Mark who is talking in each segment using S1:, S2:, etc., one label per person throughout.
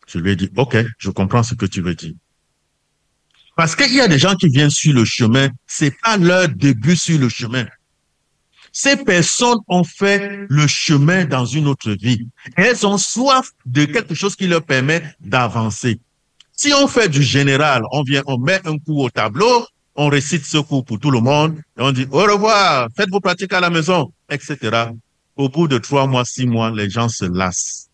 S1: Je lui ai dit, OK, je comprends ce que tu veux dire. Parce qu'il y a des gens qui viennent sur le chemin, c'est pas leur début sur le chemin. Ces personnes ont fait le chemin dans une autre vie. Et elles ont soif de quelque chose qui leur permet d'avancer. Si on fait du général, on vient, on met un coup au tableau, on récite ce coup pour tout le monde, et on dit au revoir, faites vos pratiques à la maison, etc. Au bout de 3 mois, 6 mois, les gens se lassent.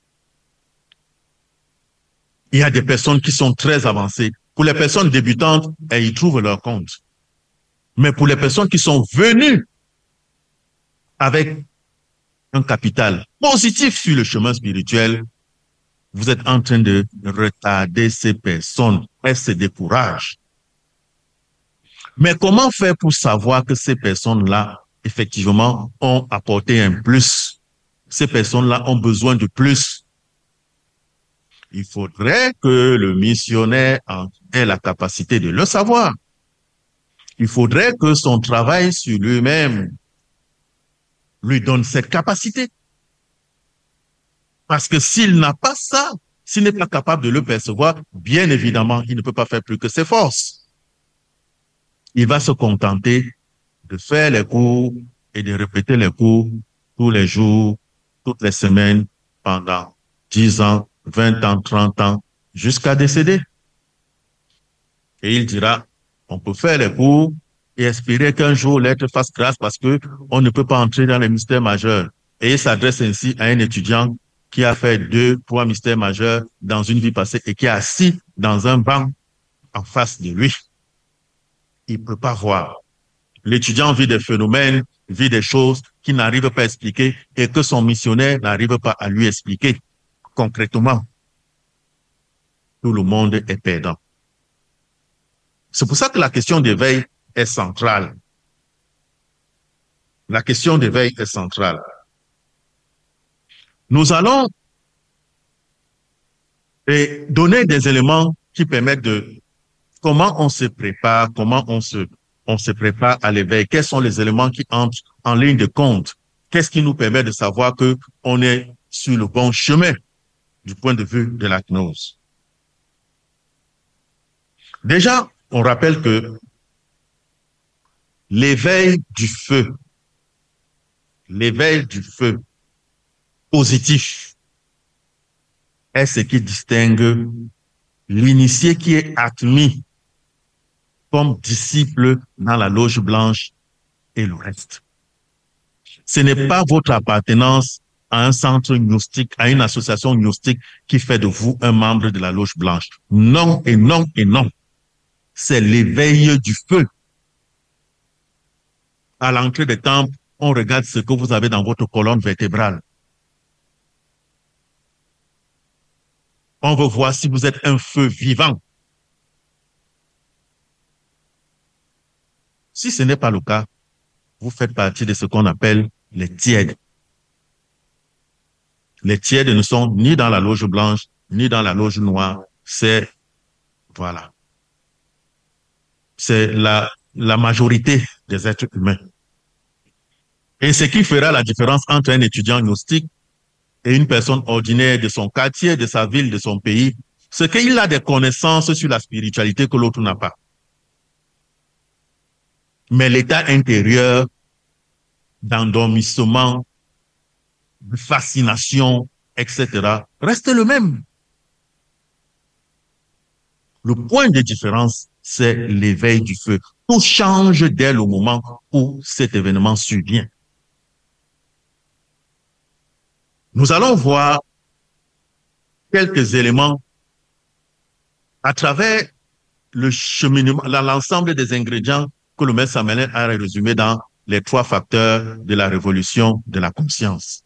S1: Il y a des personnes qui sont très avancées. Pour les personnes débutantes, elles y trouvent leur compte. Mais pour les personnes qui sont venues avec un capital positif sur le chemin spirituel, vous êtes en train de retarder ces personnes. Elles se découragent. Mais comment faire pour savoir que ces personnes-là, effectivement, ont apporté un plus? Ces personnes-là ont besoin de plus. Il faudrait que le missionnaire ait la capacité de le savoir. Il faudrait que son travail sur lui-même lui donne cette capacité. Parce que s'il n'a pas ça, s'il n'est pas capable de le percevoir, bien évidemment, il ne peut pas faire plus que ses forces. Il va se contenter de faire les cours et de répéter les cours tous les jours, toutes les semaines, pendant 10 ans, 20 ans, 30 ans, jusqu'à décéder. Et il dira, on peut faire les cours et espérer qu'un jour l'être fasse grâce parce que on ne peut pas entrer dans les mystères majeurs. Et il s'adresse ainsi à un étudiant qui a fait 2, 3 mystères majeurs dans une vie passée et qui est assis dans un banc en face de lui. Il ne peut pas voir. L'étudiant vit des phénomènes, vit des choses qu'il n'arrive pas à expliquer et que son missionnaire n'arrive pas à lui expliquer. Concrètement, tout le monde est perdant. C'est pour ça que la question d'éveil est centrale. La question d'éveil est centrale. Nous allons donner des éléments qui permettent de comment on se prépare, comment on se prépare à l'éveil, quels sont les éléments qui entrent en ligne de compte, qu'est-ce qui nous permet de savoir que on est sur le bon chemin du point de vue de la gnose. Déjà, on rappelle que l'éveil du feu positif est ce qui distingue l'initié qui est admis comme disciple dans la loge blanche et le reste. Ce n'est pas votre appartenance à un centre gnostique, à une association gnostique qui fait de vous un membre de la loge blanche. Non et non et non. C'est l'éveil du feu. À l'entrée des temples, on regarde ce que vous avez dans votre colonne vertébrale. On veut voir si vous êtes un feu vivant. Si ce n'est pas le cas, vous faites partie de ce qu'on appelle les tièdes. Les tièdes ne sont ni dans la loge blanche, ni dans la loge noire. C'est, voilà. C'est la majorité des êtres humains. Et ce qui fera la différence entre un étudiant gnostique et une personne ordinaire de son quartier, de sa ville, de son pays, c'est qu'il a des connaissances sur la spiritualité que l'autre n'a pas. Mais l'état intérieur d'endormissement, de fascination, etc., reste le même. Le point de différence, c'est l'éveil du feu. Tout change dès le moment où cet événement survient. Nous allons voir quelques éléments à travers le cheminement, l'ensemble des ingrédients que le maître Samelin a résumé dans les 3 facteurs de la révolution de la conscience.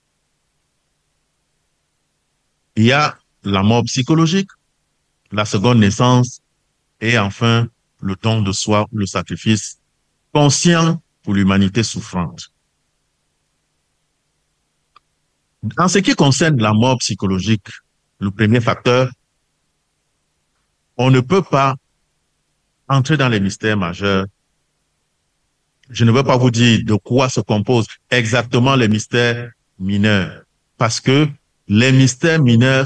S1: Il y a la mort psychologique, la seconde naissance et enfin le don de soi, le sacrifice conscient pour l'humanité souffrante. En ce qui concerne la mort psychologique, le premier facteur, on ne peut pas entrer dans les mystères majeurs. Je ne veux pas vous dire de quoi se composent exactement les mystères mineurs, parce que les mystères mineurs